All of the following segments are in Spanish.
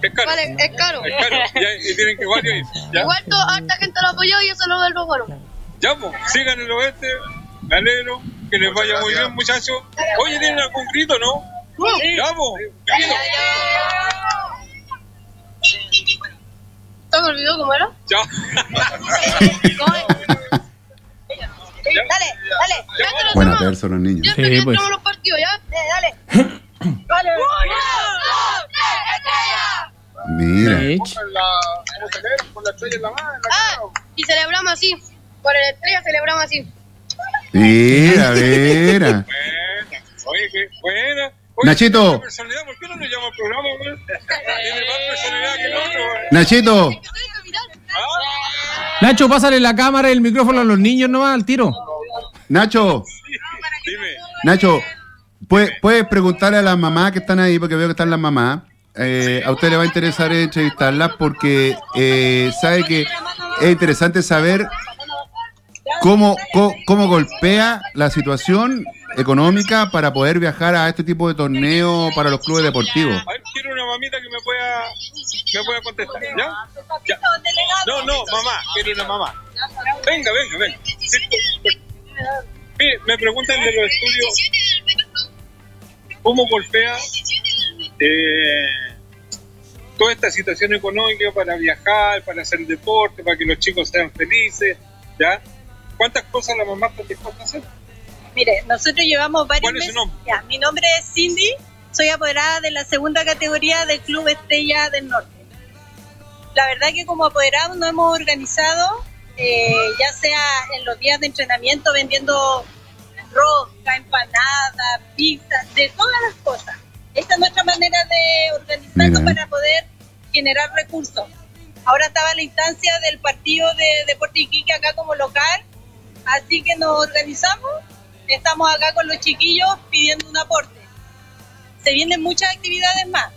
Es caro. Vale, es caro. Es caro. Ya, y tienen que varios ir. ¿Ya? Igual harta gente lo apoyó y eso lo vuelvo bueno. Ya, pues, sigan el oeste. Me alegro. Que les vaya muy bien, muchachos. Oye, ¿tienen algún grito, no? Sí. Ya, pues. Grito. ¿Se me olvidó cómo era? Ya. ¿Cómo es? Dale. Ya te lo Buena tomo. persona los niños. Ya Sí, estoy pues. entramos los partidos, ¿ya? Dale. Dale. 1, 2, 3, estrella. Mira. Mitch. Con la estrella en la mano. Y celebramos así. Con el estrella celebramos así. Mira. Buena. Oye, qué buena. Oye, Nachito. tiene personalidad, ¿por qué no le llama al programa, güey? Tiene más personalidad que el otro, güey. Nachito. Nacho, pásale la cámara y el micrófono a los niños nomás al tiro. Nacho. Dime. Nacho. ¿Puedes preguntarle a las mamás que están ahí? Porque veo que están las mamás. A usted le va a interesar entrevistarlas porque sabe que es interesante saber cómo golpea la situación económica para poder viajar a este tipo de torneos para los clubes deportivos. A ver, quiero una mamita que me pueda contestar, ¿ya? Ya. No, mamá, quiero una mamá. Venga. Sí, mire, me preguntan de los estudios, ¿cómo golpea toda esta situación económica para viajar, para hacer deporte, para que los chicos sean felices, ¿ya? ¿Cuántas cosas la mamá está dispuesta a hacer? Mire, nosotros llevamos varios ¿Cuál es su meses. nombre? Ya, mi nombre es Cindy, soy apoderada de la segunda categoría del Club Estrella del Norte. La verdad que como apoderados nos hemos organizado, ya sea en los días de entrenamiento vendiendo rosca, empanada, pizza, de todas las cosas. Esta es nuestra manera de organizarnos para poder generar recursos. Ahora estaba la instancia del partido de Deportes Iquique acá como local, así que nos organizamos. Estamos acá con los chiquillos pidiendo un aporte. Se vienen muchas actividades más.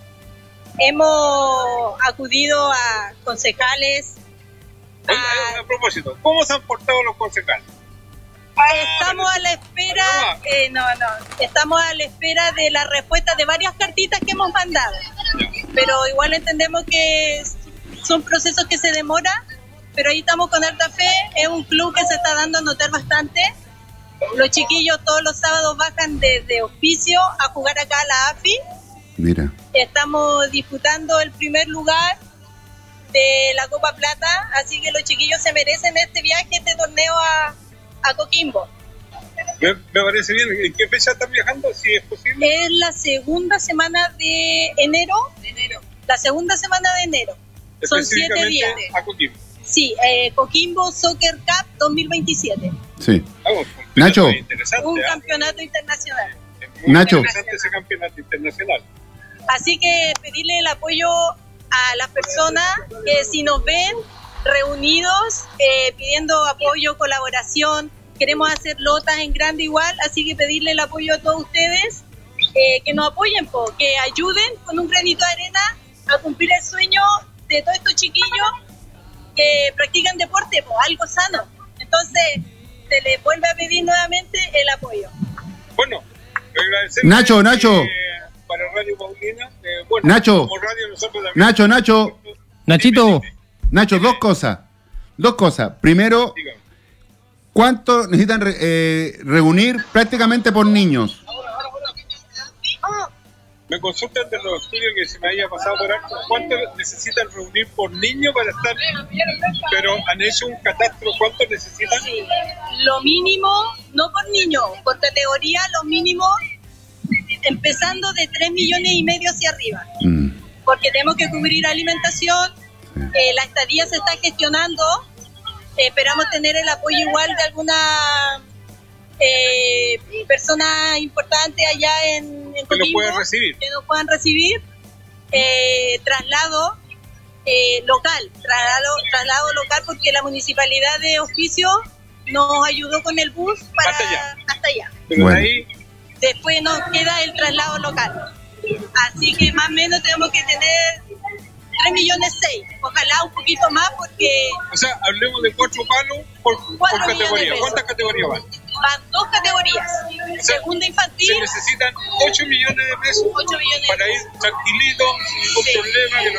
Hemos acudido a concejales. Oye, a propósito, ¿cómo se han portado los concejales? Estamos a la espera, estamos a la espera de la respuesta de varias cartitas que hemos mandado. Pero igual entendemos que son procesos que se demoran, pero ahí estamos con harta fe. Es un club que se está dando a notar bastante. Los chiquillos todos los sábados bajan desde Hospicio a jugar acá a la AFI. Mira. Estamos disputando el primer lugar de la Copa Plata, así que los chiquillos se merecen este viaje, este torneo a Coquimbo. Me parece bien. ¿En qué fecha están viajando, si es posible? Es la segunda semana de enero. La segunda semana de enero. Son 7 días. A Coquimbo. Sí, Coquimbo Soccer Cup 2027. Sí. Vamos, Nacho. Un campeonato internacional. Es muy Nacho. interesante ese campeonato internacional. Así que pedirle el apoyo a las personas que si nos ven reunidos pidiendo apoyo, colaboración, queremos hacer lotas en grande igual, así que pedirle el apoyo a todos ustedes, que nos apoyen, que ayuden con un granito de arena a cumplir el sueño de todos estos chiquillos que practican deporte, algo sano. Entonces se les vuelve a pedir nuevamente el apoyo. Bueno, agradecer Nacho. para Radio Paulina, bueno, Nacho. como radio nosotros también. Nacho. Nachito. Dos cosas. Primero, Dígame. ¿cuánto necesitan reunir prácticamente por niños? Me consultan de los estudios que se me haya pasado por alto. ¿Cuánto necesitan reunir por niño para estar? Pero han hecho un catastro. ¿Cuánto necesitan? Sí. Lo mínimo, no por niño, por categoría, lo mínimo empezando de 3,5 millones hacia arriba. Porque tenemos que cubrir alimentación, la estadía se está gestionando, esperamos tener el apoyo igual de alguna persona importante allá en Coquimbo, que nos puedan recibir, traslado local, porque la municipalidad de Hospicio nos ayudó con el bus para hasta allá. Pero bueno. ahí después nos queda el traslado local, así que más o menos tenemos que tener 3,6 millones, ojalá un poquito más, porque o sea, hablemos de 4 palos por categoría. ¿Cuántas categorías van? Van 2 categorías. O sea, Segunda infantil. Se necesitan 8 millones de pesos 8 millones para de ir tranquilito, sin ningún problema, que